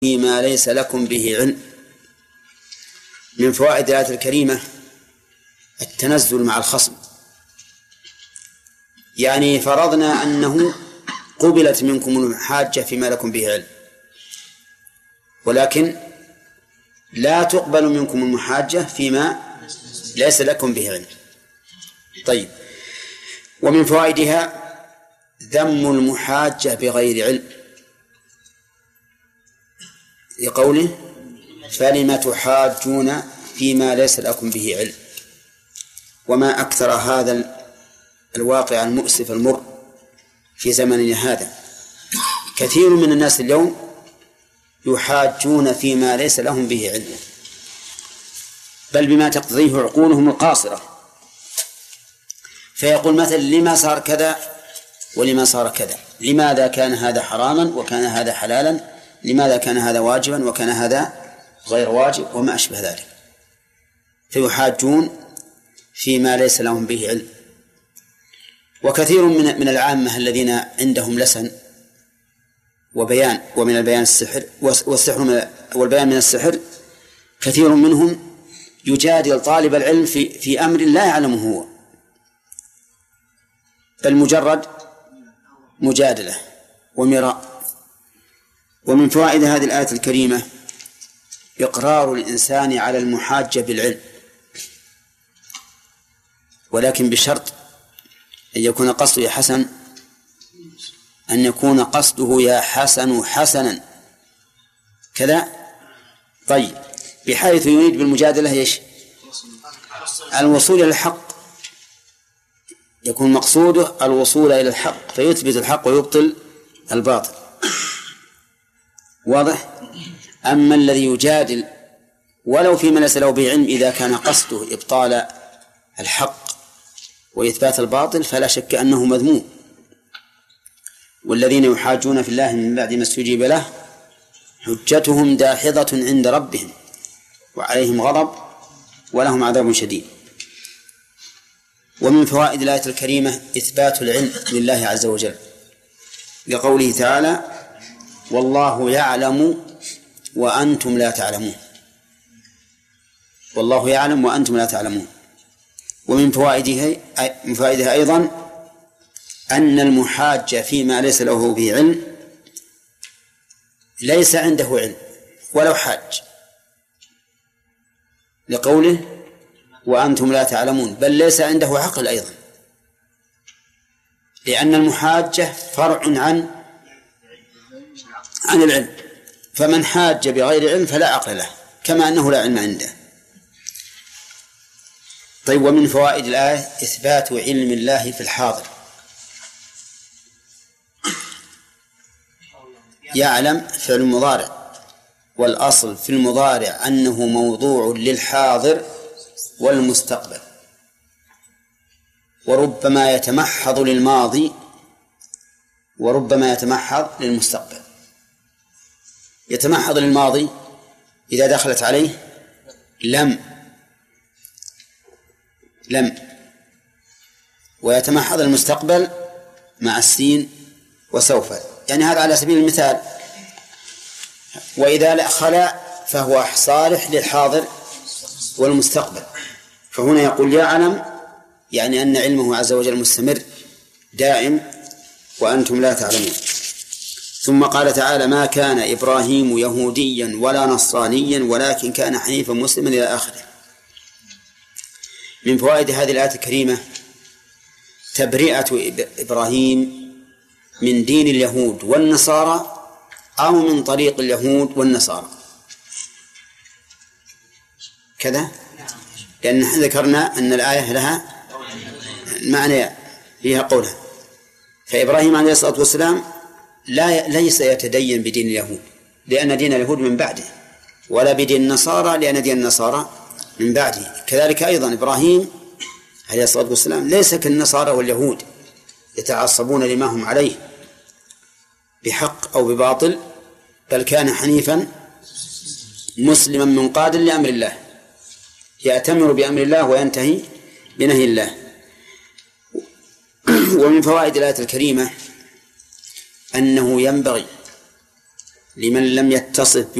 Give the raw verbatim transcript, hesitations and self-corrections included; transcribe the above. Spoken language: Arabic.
فيما ليس لكم به علم. من فوائد الآية الكريمة التنزل مع الخصم، يعني فرضنا أنه قبلت منكم المحاجة فيما لكم به علم، ولكن لا تقبل منكم المحاجة فيما ليس لكم به علم. طيب، ومن فوائدها ذم المحاجة بغير علم، لقوله فلم تحاجون فيما ليس لكم به علم. وما أكثر هذا الواقع المؤسف المر في زمننا هذا، كثير من الناس اليوم يحاجون فيما ليس لهم به علم، بل بما تقتضيه عقولهم القاصرة، فيقول مثلا لما صار كذا ولما صار كذا، لماذا كان هذا حراما وكان هذا حلالا، لماذا كان هذا واجبا وكان هذا غير واجب، وما أشبه ذلك. فيحاجون فيما ليس لهم به علم. وكثير من من العامة الذين عندهم لسن وبيان، ومن البيان السحر، والسحر والبيان من السحر، كثير منهم يجادل طالب العلم في في أمر لا يعلمه هو، بل مجرد مجادلة ومراء. ومن فوائد هذه الآية الكريمة إقرار الإنسان على المحاجة بالعلم، ولكن بشرط أن يكون قصده حسن، أن يكون قصده يا حسن حسنا كذا. طيب، بحيث يريد بالمجادلة إيش؟ الوصول إلى الحق، يكون مقصوده الوصول إلى الحق، فيثبت الحق ويبطل الباطل. واضح؟ أما الذي يجادل ولو فيما ليس له به علم، إذا كان قصده إبطال الحق وإثبات الباطل فلا شك أنه مذموم. والذين يحاجون في الله من بعد ما استجيب له حجتهم داحضة عند ربهم وعليهم غضب ولهم عذاب شديد. ومن فوائد الآية الكريمة إثبات العلم لله عز وجل، لقوله تعالى والله يعلم وأنتم لا تعلمون، والله يعلم وأنتم لا تعلمون. ومن فوائدها من فوائدها أيضا أن المحاج فيما ليس له به علم ليس عنده علم ولو حاج، لقوله وأنتم لا تعلمون، بل ليس عنده عقل أيضا، لأن المحاجة فرع عن عن العلم، فمن حاج بغير علم فلا عقل له، كما أنه لا علم عنده. طيب، ومن فوائد الآية إثبات علم الله في الحاضر. يعلم فعل مضارع، والأصل في المضارع أنه موضوع للحاضر والمستقبل، وربما يتمحض للماضي وربما يتمحض للمستقبل. يتمحض للماضي إذا دخلت عليه لم لم ويتمحض المستقبل مع السين وسوف، يعني هذا على سبيل المثال. وإذا لا خلا فهو صالح للحاضر والمستقبل. فهنا يقول يعلم، يعني أن علمه عز وجل مستمر دائم وأنتم لا تعلمون. ثم قال تعالى ما كان إبراهيم يهوديا ولا نصرانيا ولكن كان حنيفا مسلما إلى آخره. من فوائد هذه الآية الكريمة تبرئة إبراهيم من دين اليهود والنصارى أو من طريق اليهود والنصارى كذا، لأن ذكرنا أن الآية لها معنى فيها قولها. فإبراهيم عليه الصلاة والسلام لا ليس يتدين بدين اليهود لأن دين اليهود من بعده، ولا بدين النصارى لأن دين النصارى من بعده. كذلك أيضا إبراهيم عليه الصلاة والسلام ليس كالنصارى واليهود يتعصبون لما هم عليه بحق أو بباطل، بل كان حنيفا مسلما منقادا لأمر الله، يأتمر بأمر الله وينتهي بنهي الله. ومن فوائد الآية الكريمة أنه ينبغي لمن لم يتصف